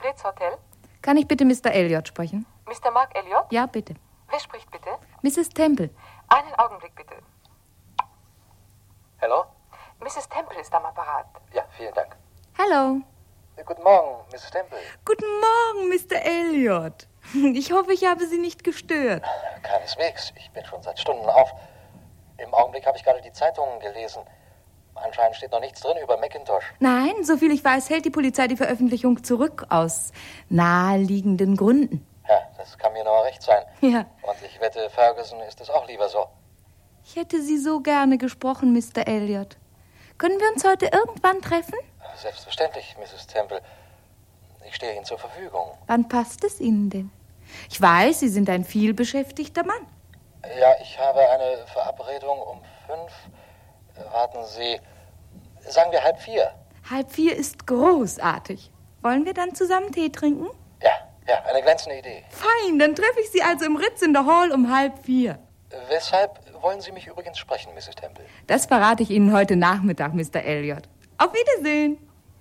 Ritz Hotel? Kann ich bitte Mr. Elliot sprechen? Mr. Mark Elliot? Ja, bitte. Wer spricht bitte? Mrs. Temple. Einen Augenblick bitte. Hallo? Mrs. Temple ist am Apparat. Ja, vielen Dank. Hallo. Guten Morgen, Mrs. Temple. Guten Morgen, Mr. Elliot. Ich hoffe, ich habe Sie nicht gestört. Keineswegs. Ich bin schon seit Stunden auf. Im Augenblick habe ich gerade die Zeitungen gelesen. Anscheinend steht noch nichts drin über Macintosh. Nein, soviel ich weiß, hält die Polizei die Veröffentlichung zurück aus naheliegenden Gründen. Ja, das kann mir nur recht sein. Ja. Und ich wette, Ferguson ist es auch lieber so. Ich hätte Sie so gerne gesprochen, Mr. Elliot. Können wir uns heute irgendwann treffen? Selbstverständlich, Mrs. Temple. Ich stehe Ihnen zur Verfügung. Wann passt es Ihnen denn? Ich weiß, Sie sind ein vielbeschäftigter Mann. Ja, ich habe eine Verabredung um 5. Warten Sie, sagen wir 3:30. 3:30 ist großartig. Wollen wir dann zusammen Tee trinken? Ja, eine glänzende Idee. Fein, dann treffe ich Sie also im Ritz in der Hall um 3:30. Weshalb wollen Sie mich übrigens sprechen, Mrs. Temple? Das verrate ich Ihnen heute Nachmittag, Mr. Elliot. Auf Wiedersehen.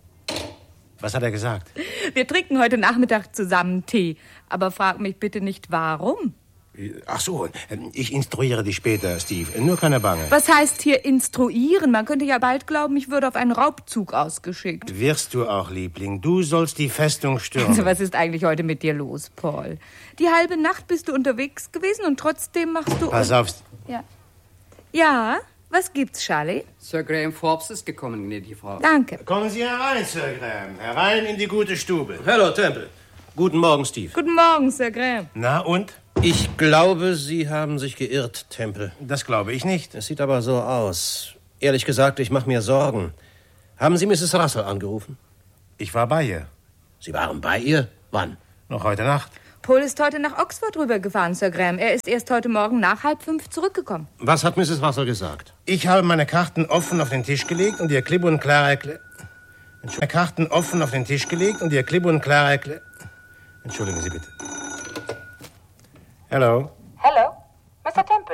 Was hat er gesagt? Wir trinken heute Nachmittag zusammen Tee. Aber frag mich bitte nicht, warum. Ach so, ich instruiere dich später, Steve. Nur keine Bange. Was heißt hier instruieren? Man könnte ja bald glauben, ich würde auf einen Raubzug ausgeschickt. Wirst du auch, Liebling. Du sollst die Festung stürmen. Also, was ist eigentlich heute mit dir los, Paul? Die halbe Nacht bist du unterwegs gewesen und trotzdem machst du... Pass auf. Ja. Ja, was gibt's, Charlie? Sir Graham Forbes ist gekommen, gnädige Frau. Danke. Kommen Sie herein, Sir Graham. Herein in die gute Stube. Hallo, Temple. Guten Morgen, Steve. Guten Morgen, Sir Graham. Na und? Ich glaube, Sie haben sich geirrt, Temple. Das glaube ich nicht. Es sieht aber so aus. Ehrlich gesagt, ich mache mir Sorgen. Haben Sie Mrs. Russell angerufen? Ich war bei ihr. Sie waren bei ihr? Wann? Noch heute Nacht. Paul ist heute nach Oxford rübergefahren, Sir Graham. Er ist erst heute Morgen nach 4:30 zurückgekommen. Was hat Mrs. Russell gesagt? Ich habe meine Karten offen auf den Tisch gelegt und ihr klipp und klar erklärt... Entschuldigen Sie bitte. Hello.